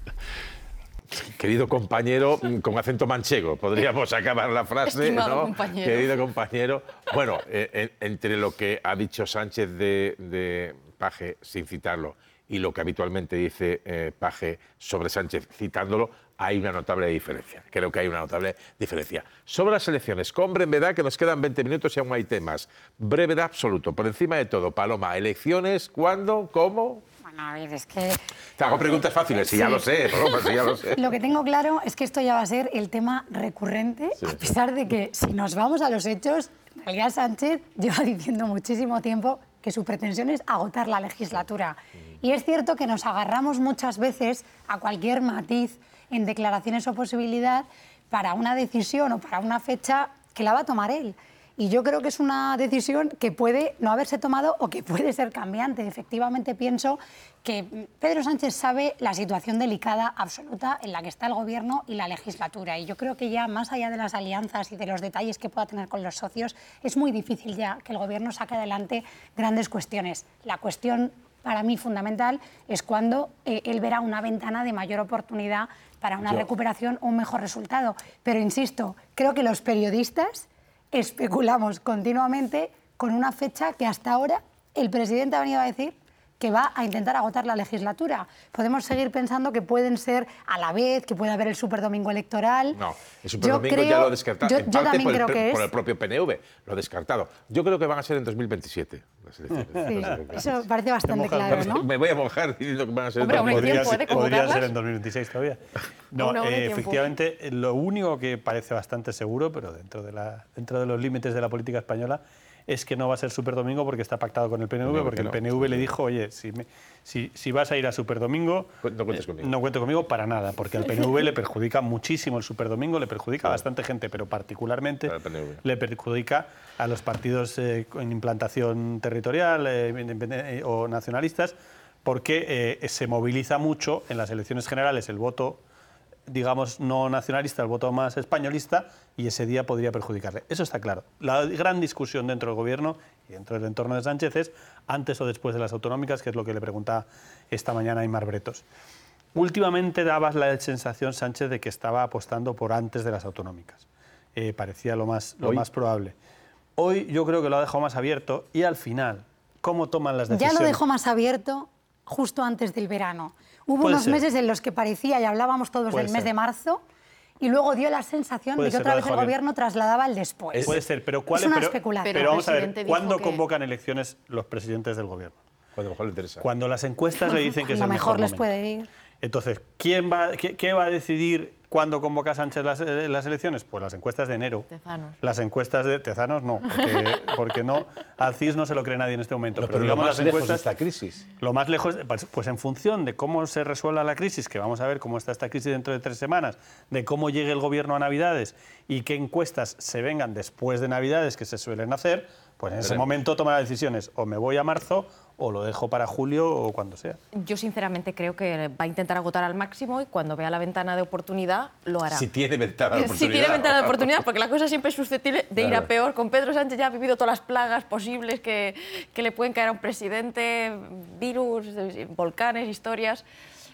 Querido compañero, con acento manchego, podríamos acabar la frase, Estimado ¿no? compañero. Querido compañero. Bueno, eh, en, entre lo que ha dicho Sánchez de, de Paje, sin citarlo, y lo que habitualmente dice eh, Paje sobre Sánchez, citándolo, hay una notable diferencia. Creo que hay una notable diferencia. Sobre las elecciones, con brevedad, que nos quedan veinte minutos y aún hay temas. Brevedad absoluto, por encima de todo. Paloma, ¿elecciones? ¿Cuándo? ¿Cómo? Bueno, a ver, es que... Te hago preguntas fáciles, si Sí. ya lo sé, Paloma, si ya lo sé. Lo que tengo claro es que esto ya va a ser el tema recurrente, Sí. a pesar de que si nos vamos a los hechos, en realidad Sánchez lleva diciendo muchísimo tiempo que su pretensión es agotar la legislatura. Y es cierto que nos agarramos muchas veces a cualquier matiz en declaraciones o posibilidad para una decisión o para una fecha que la va a tomar él. Y yo creo que es una decisión que puede no haberse tomado o que puede ser cambiante. Efectivamente pienso que Pedro Sánchez sabe la situación delicada absoluta en la que está el Gobierno y la legislatura. Y yo creo que ya más allá de las alianzas y de los detalles que pueda tener con los socios, es muy difícil ya que el Gobierno saque adelante grandes cuestiones. La cuestión para mí fundamental es cuando eh, él verá una ventana de mayor oportunidad para una Yo- recuperación o un mejor resultado. Pero insisto, creo que los periodistas especulamos continuamente con una fecha que hasta ahora el presidente ha venido a decir que va a intentar agotar la legislatura. Podemos seguir pensando que pueden ser a la vez, que puede haber el superdomingo electoral. No, el Yo superdomingo creo- ya lo ha descartado. Yo, en yo parte también por el, creo pre- que es. por el propio P N V, lo ha descartado. Yo creo que van a ser en dos mil veintisiete las elecciones. Sí, eso parece bastante claro, ¿no? Me voy a mojar diciendo que van a ser Hombre, en hombre, dos mil ¿quién veintisiete. puede Podría convocarlas? ser en dos mil veintiséis todavía. No, Aún, aún hay eh, tiempo. efectivamente, lo único que parece bastante seguro, pero dentro de, la, dentro de los límites de la política española, es que no va a ser Superdomingo porque está pactado con el P N V, No, porque que el no. P N V le dijo, oye, si, me- si, si vas a ir a Superdomingo, No cuentes conmigo. no cuento conmigo para nada, porque al P N V le perjudica muchísimo el Superdomingo, le perjudica a bastante gente, pero particularmente Para el P N V. le perjudica a los partidos eh, con implantación territorial eh, independen- eh, o nacionalistas, porque eh, se moviliza mucho en las elecciones generales el voto, digamos, no nacionalista, el voto más españolista, y ese día podría perjudicarle. Eso está claro. La gran discusión dentro del Gobierno y dentro del entorno de Sánchez es antes o después de las autonómicas, que es lo que le preguntaba esta mañana a Aimar Bretos. Últimamente dabas la sensación, Sánchez, de que estaba apostando por antes de las autonómicas. Eh, parecía lo más, lo Hoy. más probable. Hoy yo creo que lo ha dejado más abierto y al final, ¿cómo toman las decisiones? Ya lo dejó más abierto justo antes del verano. Hubo Puede unos ser. meses en los que parecía, y hablábamos todos Puede del mes ser. de marzo, y luego dio la sensación Puede de que ser, otra lo vez el dejó abierto. Gobierno trasladaba el después. Puede ser, pero ¿cuál Es una pero, especulación. pero Pero vamos a el ver, presidente dijo ¿cuándo que- convocan elecciones los presidentes del Gobierno? Cuando mejor le interesa. Cuando las encuestas le dicen que es Lo el mejor mejor les momento. puede ir. Entonces, ¿quién va, qué, qué va a decidir cuándo convoca Sánchez las, eh, las elecciones? Pues las encuestas de enero. Tezanos. Las encuestas de Tezanos no, porque, porque no, al C I S no se lo cree nadie en este momento. Pero, Pero, pero lo digamos más las lejos de encuestas, esta crisis. lo más lejos, pues, pues en función de cómo se resuelva la crisis, que vamos a ver cómo está esta crisis dentro de tres semanas, de cómo llegue el Gobierno a Navidades y qué encuestas se vengan después de Navidades, que se suelen hacer, pues en ese Veremos. momento toma las decisiones, o me voy a marzo o lo dejo para julio o cuando sea. Yo sinceramente creo que va a intentar agotar al máximo y cuando vea la ventana de oportunidad lo hará. Si tiene ventana de Si oportunidad. tiene ventana de oportunidad, porque la cosa siempre es susceptible de ir Claro. a peor. Con Pedro Sánchez ya ha vivido todas las plagas posibles que, que le pueden caer a un presidente, virus, volcanes, historias.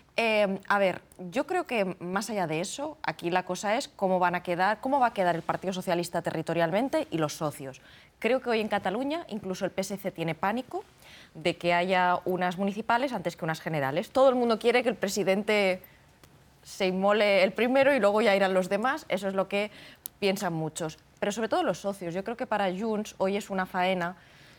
Eh, a ver, yo creo que más allá de eso, aquí la cosa es cómo van a quedar, cómo va a quedar el Partido Socialista territorialmente y los socios. Creo que hoy en Cataluña incluso el P S C tiene pánico de que haya unas municipales antes que unas generales. Todo el mundo quiere que el presidente se inmole el primero y luego ya irán los demás. Eso es lo que piensan muchos, pero sobre todo los socios. Yo creo que para Junts hoy es una faena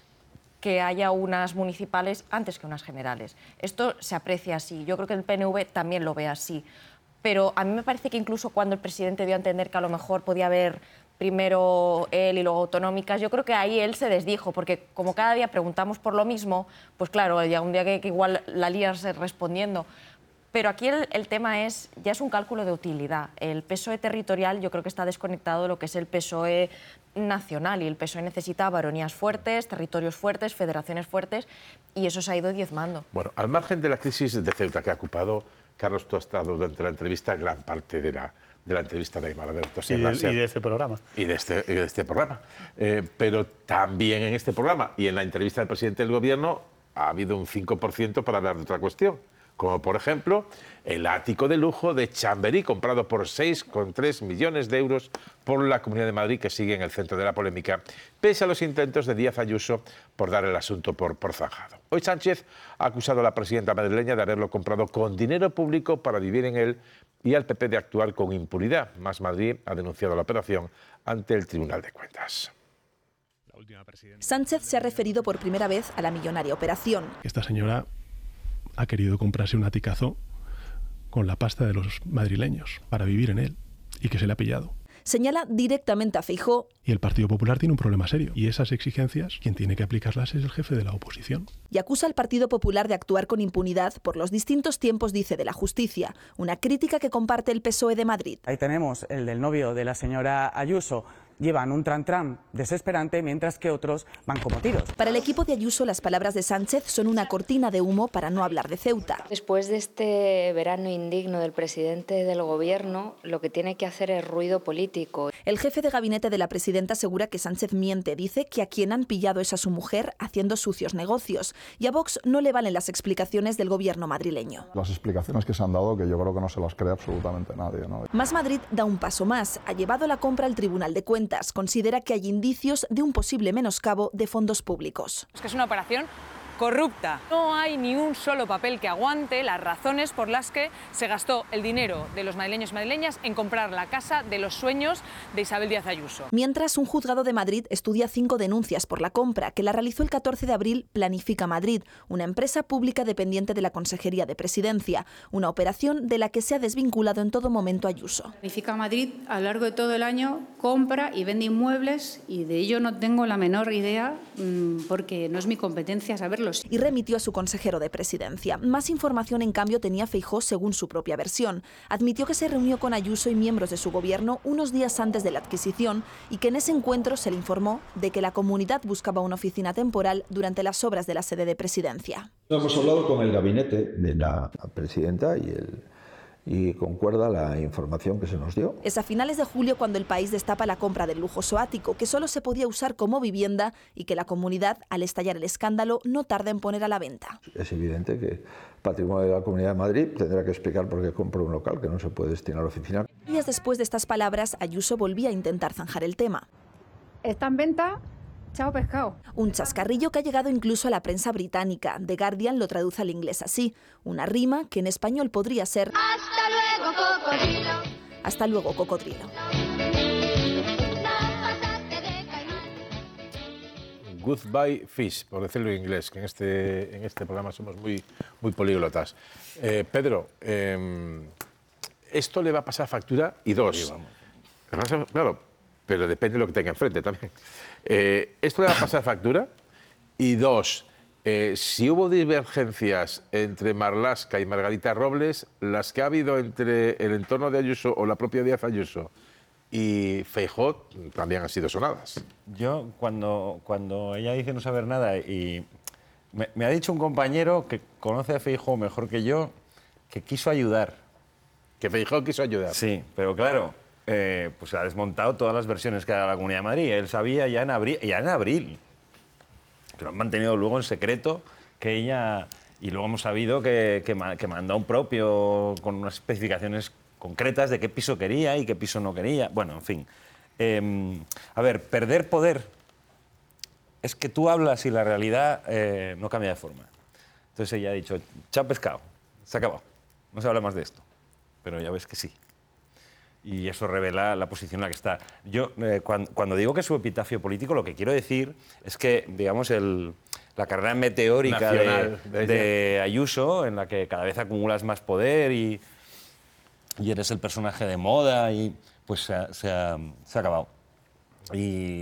que haya unas municipales antes que unas generales. Esto se aprecia así. Yo creo que el P N V también lo ve así. Pero a mí me parece que incluso cuando el presidente dio a entender que a lo mejor podía haber primero él y luego autonómicas, yo creo que ahí él se desdijo, porque como cada día preguntamos por lo mismo, pues claro, ya un día que, que igual la lías respondiendo. Pero aquí el, el tema es, ya es un cálculo de utilidad. El P S O E territorial yo creo que está desconectado de lo que es el P S O E nacional, y el P S O E necesita baronías fuertes, territorios fuertes, federaciones fuertes, y eso se ha ido diezmando. Bueno, al margen de la crisis de Ceuta que ha ocupado, Carlos, tú has estado durante la entrevista gran parte de la, de la entrevista de Aimar Alberto. Y de, y de este programa. Y de este, y de este programa. Eh, pero también en este programa y en la entrevista del presidente del Gobierno ha habido un cinco por ciento para hablar de otra cuestión, como por ejemplo el ático de lujo de Chamberí, comprado por seis coma tres millones de euros por la Comunidad de Madrid, que sigue en el centro de la polémica, pese a los intentos de Díaz Ayuso por dar el asunto por, por zanjado. Hoy Sánchez ha acusado a la presidenta madrileña de haberlo comprado con dinero público para vivir en él y al P P de actuar con impunidad. Más Madrid ha denunciado la operación ante el Tribunal de Cuentas. Sánchez se ha referido por primera vez a la millonaria operación. Esta señora ha querido comprarse un aticazo con la pasta de los madrileños para vivir en él, y que se le ha pillado. Señala directamente a Feijóo. Y el Partido Popular tiene un problema serio, y esas exigencias, quien tiene que aplicarlas es el jefe de la oposición. Y acusa al Partido Popular de actuar con impunidad por los distintos tiempos, dice, de la justicia, una crítica que comparte el P S O E de Madrid. Ahí tenemos el del novio de la señora Ayuso. Llevan un tran-tran desesperante, mientras que otros van como tiros. Para el equipo de Ayuso, las palabras de Sánchez son una cortina de humo para no hablar de Ceuta. Después de este verano indigno del presidente del Gobierno, lo que tiene que hacer es ruido político. El jefe de gabinete de la presidenta asegura que Sánchez miente. Dice que a quien han pillado es a su mujer haciendo sucios negocios. Y a Vox no le valen las explicaciones del Gobierno madrileño. Las explicaciones que se han dado, que yo creo que no se las cree absolutamente nadie, ¿no? Más Madrid da un paso más. Ha llevado la compra al Tribunal de Cuentas. Considera que hay indicios de un posible menoscabo de fondos públicos. Es que es una operación corrupta. No hay ni un solo papel que aguante las razones por las que se gastó el dinero de los madrileños y madrileñas en comprar la casa de los sueños de Isabel Díaz Ayuso. Mientras, un juzgado de Madrid estudia cinco denuncias por la compra que la realizó el catorce de abril Planifica Madrid, una empresa pública dependiente de la Consejería de Presidencia, una operación de la que se ha desvinculado en todo momento Ayuso. Planifica Madrid a lo largo de todo el año compra y vende inmuebles, y de ello no tengo la menor idea porque no es mi competencia saberlo. Y remitió a su consejero de Presidencia. Más información, en cambio, tenía Feijóo según su propia versión. Admitió que se reunió con Ayuso y miembros de su gobierno unos días antes de la adquisición y que en ese encuentro se le informó de que la comunidad buscaba una oficina temporal durante las obras de la sede de Presidencia. Hemos hablado con el gabinete de la presidenta y el... y concuerda la información que se nos dio. Es a finales de julio cuando el país destapa la compra del lujoso ático, que solo se podía usar como vivienda y que la comunidad, al estallar el escándalo, no tarda en poner a la venta. Es evidente que Patrimonio de la Comunidad de Madrid tendrá que explicar por qué compra un local que no se puede destinar a oficina. Días después de estas palabras, Ayuso volvía a intentar zanjar el tema. Está en venta. Chao pescado. Un chascarrillo que ha llegado incluso a la prensa británica. The Guardian lo traduce al inglés así, una rima que en español podría ser Hasta luego, cocodrilo. Hasta luego, cocodrilo. Goodbye fish, por decirlo en inglés, que en este, en este programa somos muy, muy políglotas. Eh, Pedro, eh, esto le va a pasar factura y dos. Sí, vamos. Claro, pero depende de lo que tenga enfrente también. Eh, esto le va a pasar factura. Y dos, eh, si hubo divergencias entre Marlaska y Margarita Robles, las que ha habido entre el entorno de Ayuso o la propia Díaz Ayuso y Feijóo también han sido sonadas. Yo, cuando, cuando ella dice no saber nada, y me, me ha dicho un compañero que conoce a Feijóo mejor que yo, que quiso ayudar. ¿Que Feijóo quiso ayudar? Sí, pero claro... Eh, pues ha desmontado todas las versiones que ha dado la Comunidad de Madrid. Él sabía ya en abril, ya en abril, que lo han mantenido luego en secreto, que ella... Y luego hemos sabido que, que, que mandó un propio con unas especificaciones concretas de qué piso quería y qué piso no quería. Bueno, en fin. Eh, a ver, perder poder es que tú hablas y la realidad eh, no cambia de forma. Entonces ella ha dicho, chao pescado, se ha acabado, no se habla más de esto. Pero ya ves que sí. y eso revela la posición en la que está. Yo, eh, cuando, cuando digo que es su epitafio político, lo que quiero decir es que, digamos, el, la carrera meteórica de, de, de Ayuso, en la que cada vez acumulas más poder y, y eres el personaje de moda, y pues se ha, se ha, se ha acabado. Y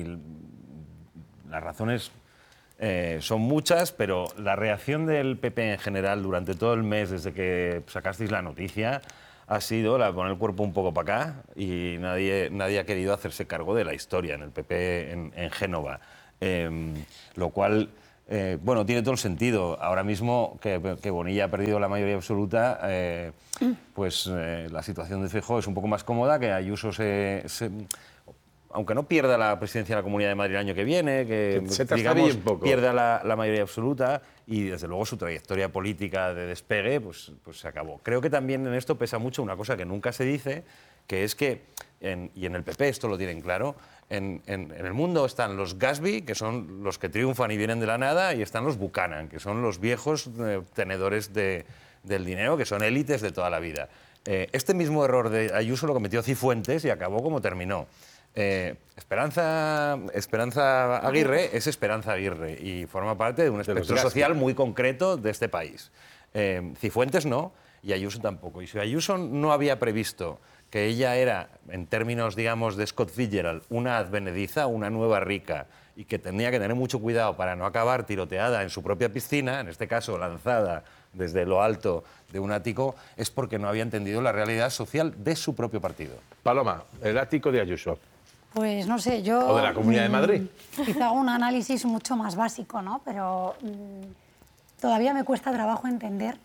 las razones eh, son muchas, pero la reacción del P P en general durante todo el mes, desde que sacasteis la noticia, ha sido la de poner el cuerpo un poco para acá, y nadie, nadie ha querido hacerse cargo de la historia en el P P en, en Génova. Eh, lo cual, eh, bueno, tiene todo el sentido. Ahora mismo que, que Bonilla ha perdido la mayoría absoluta, eh, pues eh, la situación de Feijóo es un poco más cómoda, que Ayuso se... se aunque no pierda la presidencia de la Comunidad de Madrid el año que viene, que se digamos, un poco. pierda la, la mayoría absoluta, y desde luego su trayectoria política de despegue pues, pues se acabó. Creo que también en esto pesa mucho una cosa que nunca se dice, que es que, en, y en el P P esto lo tienen claro, en, en, en el mundo están los Gatsby, que son los que triunfan y vienen de la nada, y están los Buchanan, que son los viejos eh, tenedores de, del dinero, que son élites de toda la vida. Eh, este mismo error de Ayuso lo cometió Cifuentes y acabó como terminó. Eh, Esperanza, Esperanza Aguirre es Esperanza Aguirre y forma parte de un espectro social muy concreto de este país. Eh, Cifuentes no, y Ayuso tampoco. Y si Ayuso no había previsto que ella era, en términos, digamos, de Scott Fitzgerald, una advenediza, una nueva rica, y que tenía que tener mucho cuidado para no acabar tiroteada en su propia piscina, en este caso lanzada desde lo alto de un ático, es porque no había entendido la realidad social de su propio partido. Paloma, el ático de Ayuso. Pues no sé, yo... ¿O de la Comunidad de Madrid? Quizá un análisis mucho más básico, ¿no? Pero mmm, todavía me cuesta trabajo entender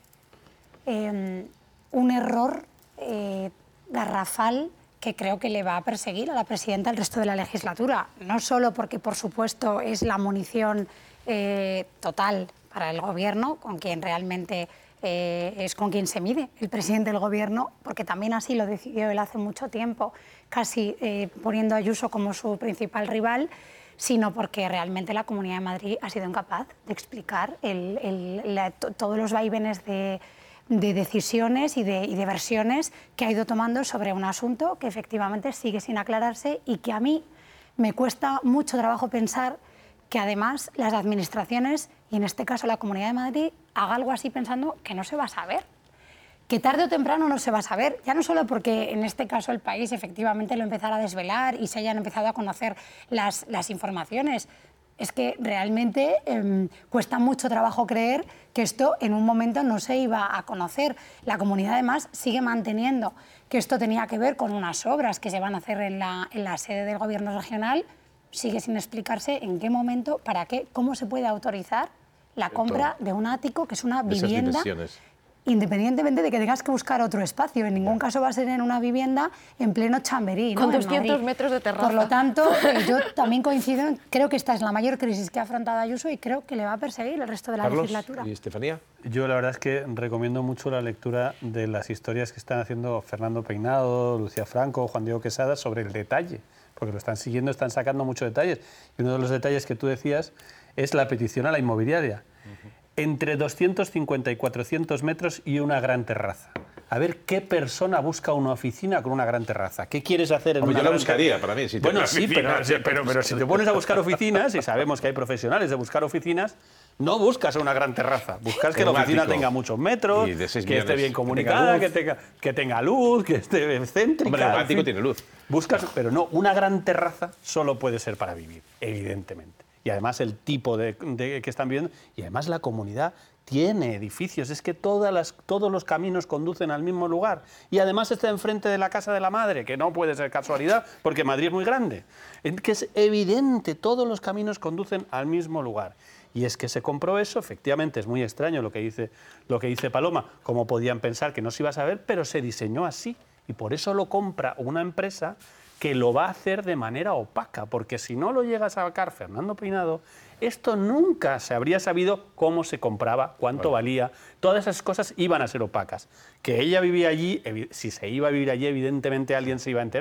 eh, un error eh, garrafal que creo que le va a perseguir a la presidenta el resto de la legislatura. No solo porque, por supuesto, es la munición eh, total para el Gobierno, con quien realmente eh, es con quien se mide el presidente del Gobierno, porque también así lo decidió él hace mucho tiempo, casi eh, poniendo a Ayuso como su principal rival, sino porque realmente la Comunidad de Madrid ha sido incapaz de explicar el, el, la, todos los vaivenes de, de decisiones y de, y de versiones que ha ido tomando sobre un asunto que efectivamente sigue sin aclararse y que a mí me cuesta mucho trabajo pensar que además las administraciones, y en este caso la Comunidad de Madrid, haga algo así pensando que no se va a saber. Que tarde o temprano no se va a saber, ya no solo porque en este caso el país efectivamente lo empezara a desvelar y se hayan empezado a conocer las, las informaciones, es que realmente eh, cuesta mucho trabajo creer que esto en un momento no se iba a conocer. La comunidad además sigue manteniendo que esto tenía que ver con unas obras que se van a hacer en la, en la sede del Gobierno regional, sigue sin explicarse en qué momento, para qué, cómo se puede autorizar la compra de un ático, que es una vivienda, independientemente de que tengas que buscar otro espacio. En ningún caso va a ser en una vivienda en pleno Chamberí, ¿no? Con doscientos metros de terraza. Por lo tanto, yo también coincido, creo que esta es la mayor crisis que ha afrontado Ayuso y creo que le va a perseguir el resto de la Carlos, legislatura. ¿y Estefanía? Yo la verdad es que recomiendo mucho la lectura de las historias que están haciendo Fernando Peinado, Lucía Franco, Juan Diego Quesada sobre el detalle, porque lo están siguiendo, están sacando muchos detalles. Y uno de los detalles que tú decías es la petición a la inmobiliaria. Uh-huh. Entre doscientos cincuenta y cuatrocientos metros y una gran terraza. A ver qué persona busca una oficina con una gran terraza. ¿Qué quieres hacer en Hombre, una yo gran la buscaría, para mí. Si bueno, sí, pero, pero, pero si te pones a buscar oficinas, y sabemos que hay profesionales de buscar oficinas, no buscas una gran terraza. Buscas que la oficina tenga muchos metros, que esté bien comunicada, que tenga, que tenga luz, que esté céntrica. Hombre, el ático tiene luz. Buscas, pero no, una gran terraza solo puede ser para vivir, evidentemente. Y además el tipo de, de que están viviendo, y además la comunidad tiene edificios, es que todas las, todos los caminos conducen al mismo lugar. Y además está enfrente de la casa de la madre, que no puede ser casualidad, porque Madrid es muy grande. Es que es evidente, todos los caminos conducen al mismo lugar. Y es que se compró eso, efectivamente es muy extraño lo que dice, lo que dice Paloma, cómo podían pensar que no se iba a saber, pero se diseñó así. Y por eso lo compra una empresa que lo va a hacer de manera opaca, porque si no lo llega a sacar Fernando Peinado, esto nunca se habría sabido cómo se compraba, cuánto bueno. valía, todas esas cosas iban a ser opacas. Que ella vivía allí, si se iba a vivir allí, evidentemente alguien se iba a enterar,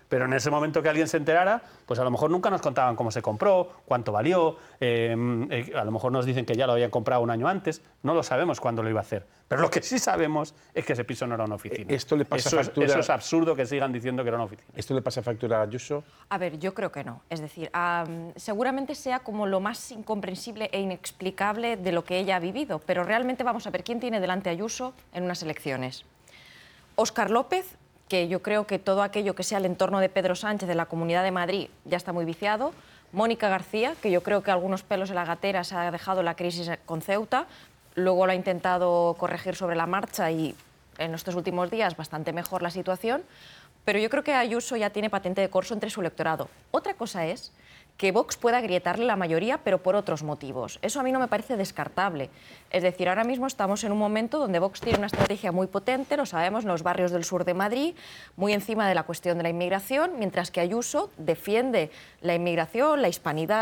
Pero en ese momento que alguien se enterara, pues a lo mejor nunca nos contaban cómo se compró, cuánto valió, eh, eh, a lo mejor nos dicen que ya lo habían comprado un año antes, no lo sabemos cuándo lo iba a hacer. Pero lo que sí sabemos es que ese piso no era una oficina. Esto le pasa eso, factura... es, eso es absurdo que sigan diciendo que era una oficina. ¿Esto le pasa factura a Ayuso? A ver, yo creo que no. Es decir, um, seguramente sea como lo más incomprensible e inexplicable de lo que ella ha vivido, pero realmente vamos a ver quién tiene delante a Ayuso en unas elecciones. Óscar López, que yo creo que todo aquello que sea el entorno de Pedro Sánchez, de la Comunidad de Madrid, ya está muy viciado. Mónica García, que yo creo que algunos pelos en la gatera se ha dejado la crisis con Ceuta, luego lo ha intentado corregir sobre la marcha y en estos últimos días bastante mejor la situación, pero yo creo que Ayuso ya tiene patente de corso entre su electorado. Otra cosa es que Vox pueda agrietarle la mayoría, pero por otros motivos. Eso a mí no me parece descartable. Es decir, ahora mismo estamos en un momento donde Vox tiene una estrategia muy potente, lo sabemos, en los barrios del sur de Madrid, muy encima de la cuestión de la inmigración, mientras que Ayuso defiende la inmigración, la hispanidad,